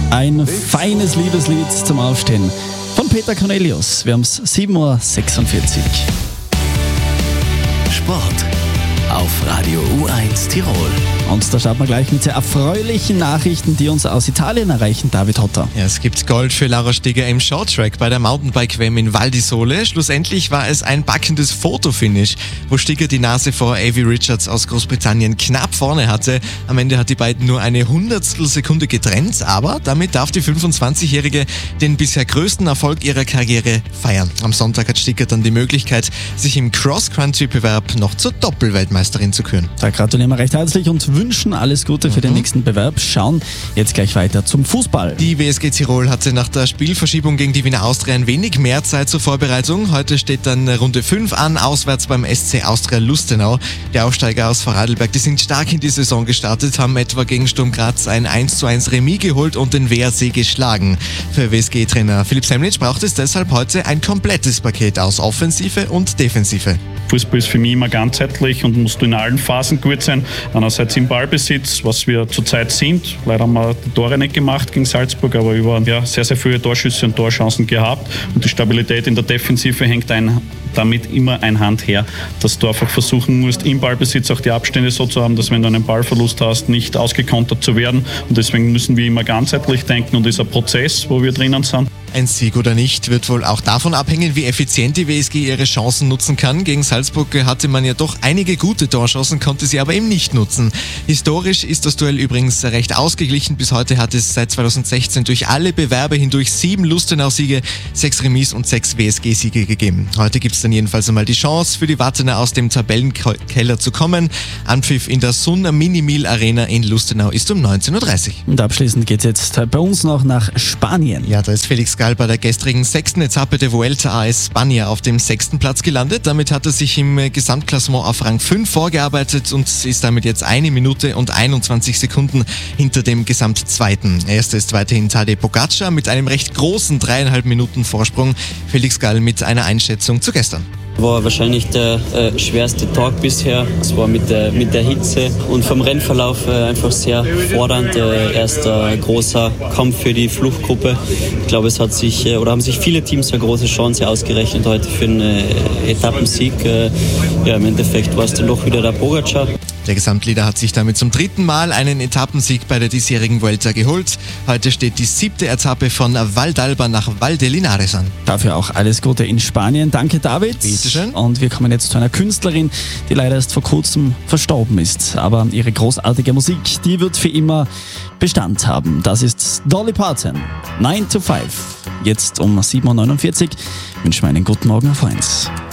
Ein feines Liebeslied zum Aufstehen von Peter Cornelius. Wir haben es 7.46 Uhr. Sport auf Radio U1 Tirol. Und da starten wir gleich mit sehr erfreulichen Nachrichten, die uns aus Italien erreichen. David Hotter. Ja, es gibt Gold für Laura Steger im Shorttrack bei der Mountainbike-WM in Val di Sole. Schlussendlich war es ein packendes Fotofinish, wo Steger die Nase vor Avi Richards aus Großbritannien knapp vorne hatte. Am Ende hat die beiden nur eine Hundertstelsekunde getrennt, aber damit darf die 25-Jährige den bisher größten Erfolg ihrer Karriere feiern. Am Sonntag hat Steger dann die Möglichkeit, sich im Cross-Country-Bewerb noch zur Doppelweltmeisterin zu küren. Da gratulieren wir recht herzlich und wünschen alles Gute für den nächsten Bewerb. Schauen jetzt gleich weiter zum Fußball. Die WSG Tirol hatte nach der Spielverschiebung gegen die Wiener Austria ein wenig mehr Zeit zur Vorbereitung. Heute steht dann Runde 5 an, auswärts beim SC Austria Lustenau. Die Aufsteiger aus Vorarlberg, die sind stark in die Saison gestartet, haben etwa gegen Sturm Graz ein 1:1 Remis geholt und den WRC geschlagen. Für WSG-Trainer Philipp Semlitsch braucht es deshalb heute ein komplettes Paket aus Offensive und Defensive. Fußball ist für mich immer ganzheitlich und musst du in allen Phasen gut sein. Einerseits im Ballbesitz, was wir zurzeit sind. Leider haben wir die Tore nicht gemacht gegen Salzburg, aber über sehr, sehr viele Torschüsse und Torchancen gehabt. Und die Stabilität in der Defensive hängt damit immer ein Hand her, dass du einfach versuchen musst, im Ballbesitz auch die Abstände so zu haben, dass wenn du einen Ballverlust hast, nicht ausgekontert zu werden. Und deswegen müssen wir immer ganzheitlich denken und das ist ein Prozess, wo wir drinnen sind. Ein Sieg oder nicht wird wohl auch davon abhängen, wie effizient die WSG ihre Chancen nutzen kann. Gegen Salzburg hatte man ja doch einige gute Torchancen, konnte sie aber eben nicht nutzen. Historisch ist das Duell übrigens recht ausgeglichen. Bis heute hat es seit 2016 durch alle Bewerbe hindurch 7 Lustenau-Siege, 6 Remis und 6 WSG-Siege gegeben. Heute gibt es dann jedenfalls einmal die Chance für die Wattener aus dem Tabellenkeller zu kommen. Anpfiff in der Sun Minimil Arena in Lustenau ist um 19.30 Uhr. Und abschließend geht es jetzt bei uns noch nach Spanien. Ja, da ist Felix Gall bei der gestrigen 6. Etappe der Vuelta a España auf dem 6. Platz gelandet. Damit hat er sich im Gesamtklassement auf Rang 5 vorgearbeitet und ist damit jetzt 1 Minute und 21 Sekunden hinter dem Gesamtzweiten. Erster ist weiterhin Tadej Pogačar mit einem recht großen 3,5 Minuten Vorsprung. Felix Gall mit einer Einschätzung zu gestern. War wahrscheinlich der schwerste Tag bisher. Es war mit der Hitze und vom Rennverlauf einfach sehr fordernd. Erster großer Kampf für die Fluchtgruppe. Ich glaube, es hat sich haben sich viele Teams eine große Chance ausgerechnet heute für einen Etappensieg. Im Endeffekt war es dann doch wieder der Pogačar. Der Gesamtleader hat sich damit zum 3. Mal einen Etappensieg bei der diesjährigen Vuelta geholt. Heute steht die 7. Etappe von Val d'Alba nach Val de Linares an. Dafür auch alles Gute in Spanien. Danke, David. Bitteschön. Und wir kommen jetzt zu einer Künstlerin, die leider erst vor kurzem verstorben ist. Aber ihre großartige Musik, die wird für immer Bestand haben. Das ist Dolly Parton. 9 to 5. Jetzt um 7.49 Uhr. Wünschen wir einen guten Morgen auf 1.